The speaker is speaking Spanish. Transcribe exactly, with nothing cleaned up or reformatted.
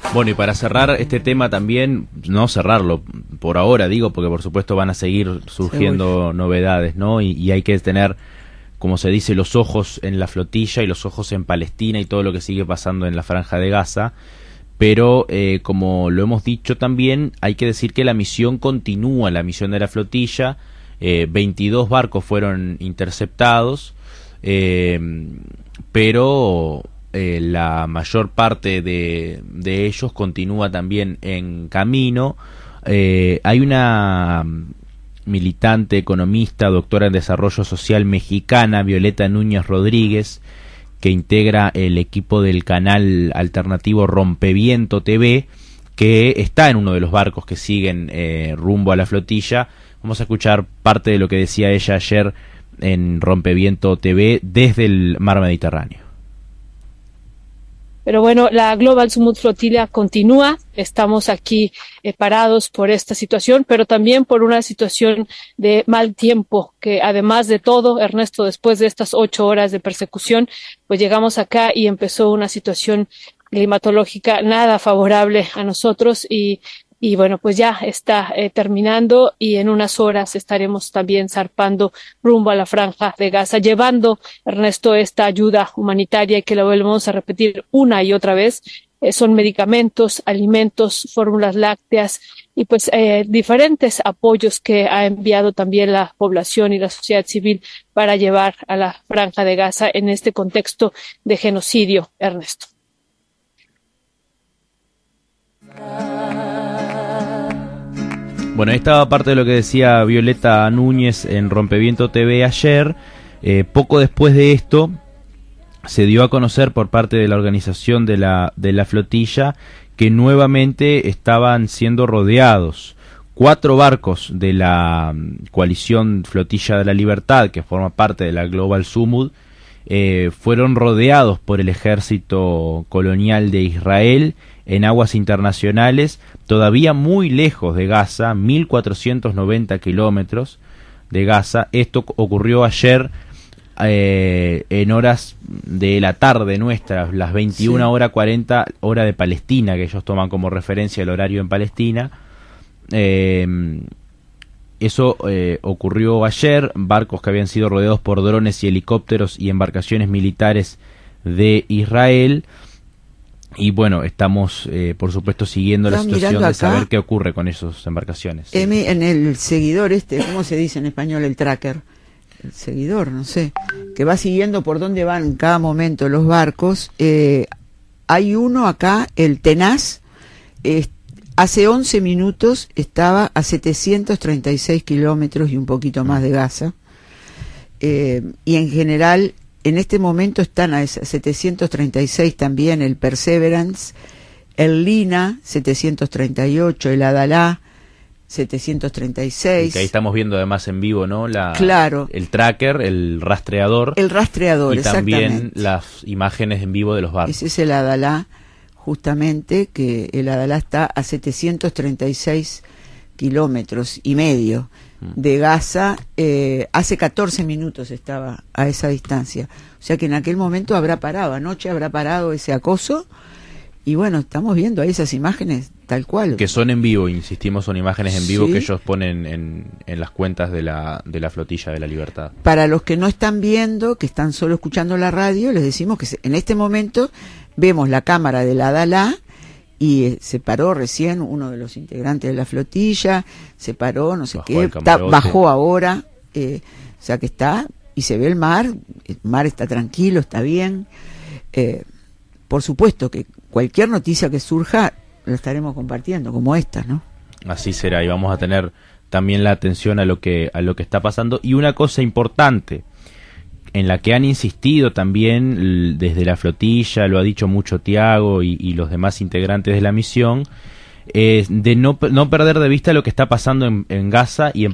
Bueno, y para cerrar este tema también, no cerrarlo por ahora, digo, porque por supuesto van a seguir surgiendo Seguro. novedades, ¿no? Y, y hay que tener, como se dice, los ojos en la flotilla y los ojos en Palestina y todo lo que sigue pasando en la Franja de Gaza. Pero, eh, como lo hemos dicho también, hay que decir que la misión continúa, la misión de la flotilla. Eh, veintidós barcos fueron interceptados, eh, pero eh, la mayor parte de, de ellos continúa también en camino. Eh, hay una militante, economista, doctora en desarrollo social mexicana, Violeta Núñez Rodríguez, que integra el equipo del canal alternativo Rompeviento T V, que está en uno de los barcos que siguen eh, rumbo a la flotilla. Vamos a escuchar parte de lo que decía ella ayer en Rompeviento T V desde el mar Mediterráneo. Pero bueno, la Global Sumud Flotilla continúa. Estamos aquí eh, parados por esta situación, pero también por una situación de mal tiempo, que además de todo, Ernesto, después de estas ocho horas de persecución, pues llegamos acá y empezó una situación climatológica nada favorable a nosotros y Y bueno, pues ya está eh, terminando y en unas horas estaremos también zarpando rumbo a la Franja de Gaza, llevando, Ernesto, esta ayuda humanitaria que lo volvemos a repetir una y otra vez. Eh, son medicamentos, alimentos, fórmulas lácteas y pues eh, diferentes apoyos que ha enviado también la población y la sociedad civil para llevar a la Franja de Gaza en este contexto de genocidio, Ernesto. Bueno, esta parte de lo que decía Violeta Núñez en Rompeviento T V ayer. Eh, poco después de esto, se dio a conocer por parte de la organización de la, de la flotilla que nuevamente estaban siendo rodeados. Cuatro barcos de la coalición Flotilla de la Libertad, que forma parte de la Global Sumud, eh, fueron rodeados por el ejército colonial de Israel en aguas internacionales, todavía muy lejos de Gaza, mil cuatrocientos noventa kilómetros de Gaza. Esto ocurrió ayer eh, en horas de la tarde nuestras, las veintiuna sí. horas cuarenta, hora de Palestina, que ellos toman como referencia el horario en Palestina. Eh, eso eh, ocurrió ayer, barcos que habían sido rodeados por drones y helicópteros y embarcaciones militares de Israel. Y bueno, estamos eh, por supuesto siguiendo la situación de saber qué ocurre con esas embarcaciones. Emi, en el seguidor este, ¿cómo se dice en español? El tracker. El seguidor, no sé, que va siguiendo por dónde van en cada momento los barcos. Eh, hay uno acá, el Tenaz, eh, hace once minutos estaba a setecientos treinta y seis kilómetros y un poquito más de Gaza. Eh, y en general, en este momento están a setecientos treinta y seis también el Perseverance, el Lina setecientos treinta y ocho, el Adalá setecientos treinta y seis. Y que ahí estamos viendo además en vivo, ¿no? La, claro. El tracker, el rastreador. El rastreador, y exactamente. Y también las imágenes en vivo de los barcos. Ese es el Adalá, justamente, que el Adalá está a setecientos treinta y seis kilómetros y medio de Gaza. Eh, hace catorce minutos estaba a esa distancia, o sea que en aquel momento habrá parado, anoche habrá parado ese acoso. Y bueno, estamos viendo ahí esas imágenes tal cual. Que son en vivo, insistimos, son imágenes en vivo, sí. que ellos ponen en, en las cuentas de la, de la Flotilla de la Libertad. Para los que no están viendo, que están solo escuchando la radio, les decimos que en este momento vemos la cámara del Adalá y eh, se paró recién uno de los integrantes de la flotilla, se paró, no sé qué, está, bajó ahora, eh, o sea que está, y se ve el mar, el mar está tranquilo, está bien. Eh, por supuesto que cualquier noticia que surja la estaremos compartiendo, como esta, ¿no? Así será, y vamos a tener también la atención a lo que a lo que está pasando. Y una cosa importante, en la que han insistido también desde la flotilla, lo ha dicho mucho Tiago y, y los demás integrantes de la misión, es de no, no perder de vista lo que está pasando en, en Gaza y en